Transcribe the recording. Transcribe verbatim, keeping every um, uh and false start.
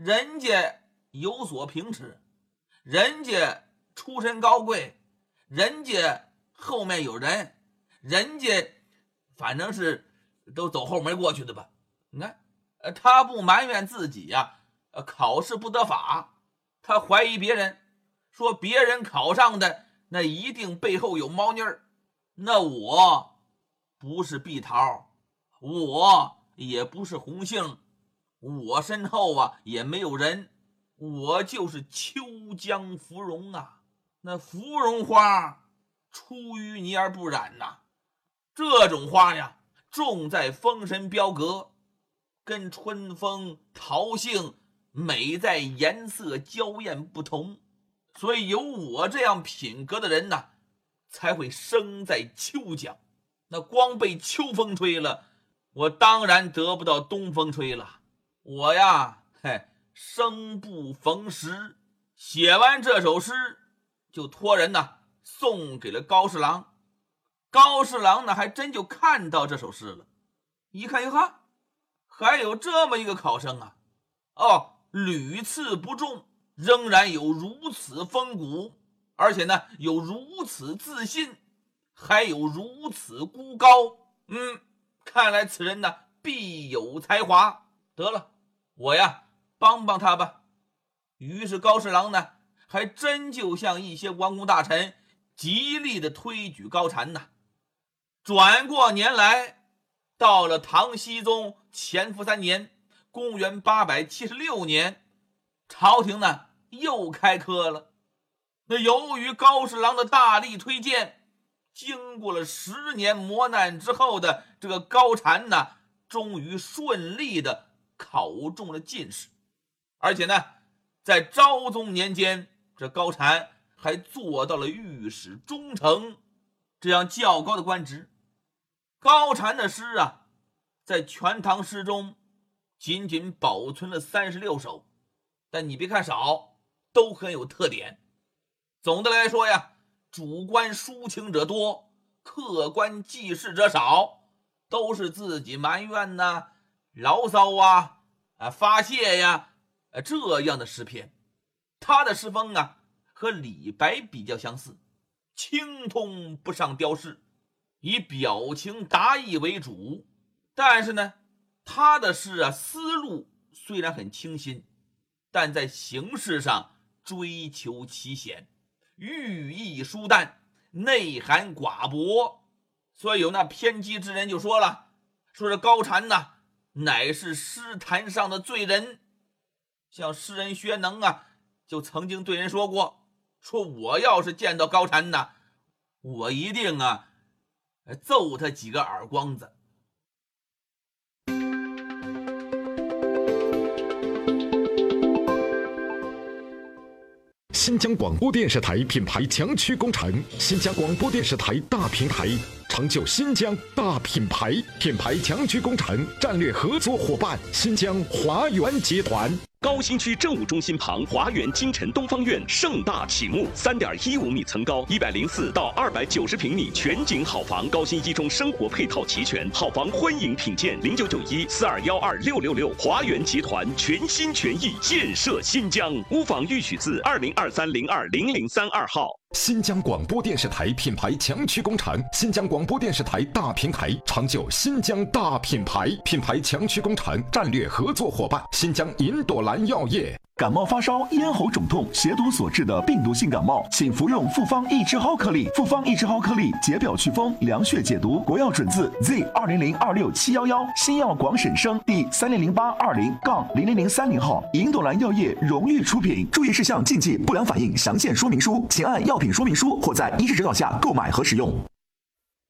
人家有所凭持，人家出身高贵，人家后面有人，人家反正是都走后门过去的吧。你看，呃，他不埋怨自己呀、啊，呃，考试不得法，他怀疑别人，说别人考上的那一定背后有猫腻儿。那我不是碧桃，我也不是红杏，我身后啊也没有人，我就是秋江芙蓉啊。那芙蓉花出淤泥而不染呐、啊，这种花呀种在风神标阁，跟春风桃杏美在颜色娇艳不同，所以有我这样品格的人呢，才会生在秋江。那光被秋风吹了，我当然得不到东风吹了。我呀，嘿，生不逢时。写完这首诗，就托人呢送给了高侍郎。高侍郎呢，还真就看到这首诗了，一看，哟哈，还有这么一个考生啊！哦，屡次不中，仍然有如此风骨，而且呢，有如此自信，还有如此孤高。嗯，看来此人呢必有才华。得了，我呀帮帮他吧。于是高侍郎呢，还真就向一些王公大臣极力的推举高禅呐。转过年来，到了唐僖宗乾伏三年，公元八百七十六年，朝廷呢又开科了。那由于高侍郎的大力推荐，经过了十年磨难之后的这个高禅呢，终于顺利的考中了进士。而且呢，在昭宗年间，这高禅还做到了御史中丞这样较高的官职。高禅的诗啊，在全唐诗中仅仅保存了三十六首，但你别看少，都很有特点。总的来说呀，主观抒情者多，客观记事者少，都是自己埋怨呐、牢骚啊、啊发泄呀、啊、这样的诗篇。他的诗风啊，和李白比较相似，清通不上雕饰，以表情达意为主。但是呢，他的诗啊，思路虽然很清新，但在形式上追求奇险，寓意疏淡，内涵寡薄。所以有那偏激之人就说了，说这高禅呐，乃是诗坛上的罪人。像诗人薛能啊，就曾经对人说过，说我要是见到高禅呐，我一定啊揍他几个耳光子。 新疆广播电视台品牌强驱工程，新疆广播电视台大平台，成就新疆大品牌。品牌强驱工程战略合作伙伴：新疆华源集团。 高新区政务中心旁华源金晨东方院盛大启幕，三点一五米层高，一百零四到二百九十平米全景好房，高新一中生活配套齐全，好房欢迎品鉴。零九九一四二幺二六六六，华源集团全心全意建设新疆。屋房预取自二零二三零二零零三二号。 新疆广播电视台品牌强驱工程，新疆广播电视台大平台，成就新疆大品牌。品牌强驱工程战略合作伙伴：新疆银朵兰药业。 感冒发烧、咽喉肿痛、血毒所致的病毒性感冒，请服用复方益智蒿颗粒。复方益智蒿颗粒解表祛风、凉血解毒，国药准字 Z 二零零二六七幺幺，新药广审生第三零零八二零杠零零零三零号，银朵兰药业荣誉出品。注意事项、禁忌、不良反应详见说明书，请按药品说明书或在医师指导下购买和使用。